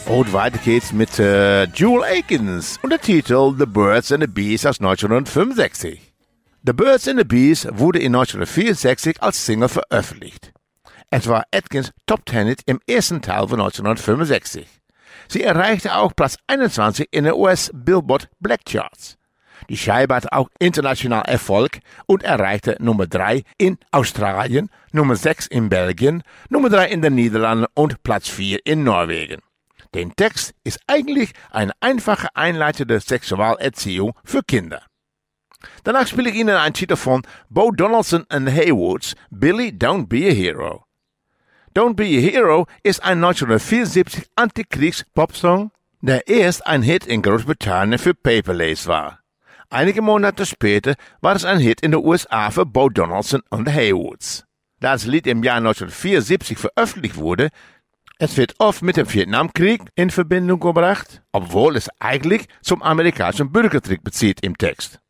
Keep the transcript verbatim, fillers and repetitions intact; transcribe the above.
Und weiter geht's mit äh, Jewel Akins und der Titel The Birds and the Bees aus neunzehnhundertfünfundsechzig. The Birds and the Bees wurde in neunzehnhundertvierundsechzig als Single veröffentlicht. Es war Atkins Top Ten Hit im ersten Teil von neunzehnhundertfünfundsechzig. Sie erreichte auch Platz einundzwanzig in den U S Billboard Black Charts. Die Scheibe hatte auch international Erfolg und erreichte Nummer drei in Australien, Nummer sechs in Belgien, Nummer drei in den Niederlanden und Platz vier in Norwegen. Der Text ist eigentlich eine einfache einleitende Sexualerziehung für Kinder. Danach spiele ich Ihnen einen Titel von Bo Donaldson and Haywoods, Billy, Don't Be a Hero. Don't Be a Hero ist ein neunzehnhundertvierundsiebzig Antikriegs-Popsong, der erst ein Hit in Großbritannien für Paperlace war. Einige Monate später war es ein Hit in den U S A für Bo Donaldson und Haywoods. Da das Lied im Jahr neunzehnhundertvierundsiebzig veröffentlicht wurde, es wird oft mit dem Vietnamkrieg in Verbindung gebracht, obwohl es eigentlich zum amerikanischen Bürgerkrieg bezieht im Text.